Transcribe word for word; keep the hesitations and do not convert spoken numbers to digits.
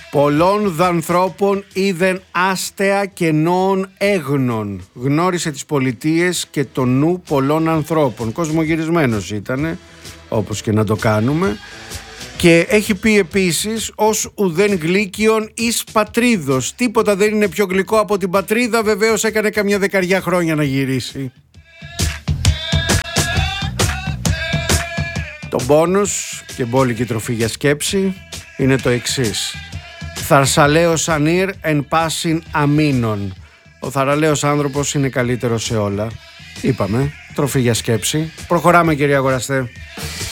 Πολλών δανθρώπων είδεν άστεα και νόων έγνων. Γνώρισε τις πολιτείες και το νου πολλών ανθρώπων. Κοσμογυρισμένος ήτανε, όπως και να το κάνουμε. Και έχει πει επίσης, ως ουδέν γλύκιον εις πατρίδος. Τίποτα δεν είναι πιο γλυκό από την πατρίδα. Βεβαίως έκανε καμιά δεκαριά χρόνια να γυρίσει. Το μπόνους και μπόλικη τροφή για σκέψη είναι το εξής. Θαρσαλέος ανήρ εν πάσιν αμήνων. Ο θαραλέος άνθρωπος είναι καλύτερος σε όλα. Είπαμε, τροφή για σκέψη. Προχωράμε, κύριε αγοραστέ.